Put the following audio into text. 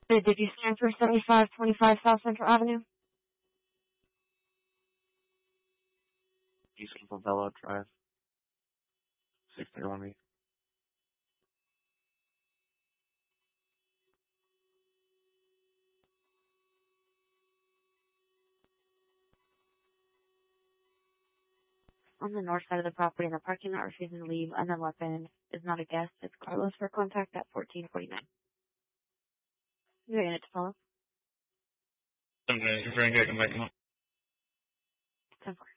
Did you scan for 7525 South Central Avenue? East Campbell Drive. 631B. On the north side of the property in the parking lot, refusing to leave. Unknown weapon is not a guest. It's Carlos for contact at 1449. You're in it to follow. I'm going to confirm, come back. 10-4.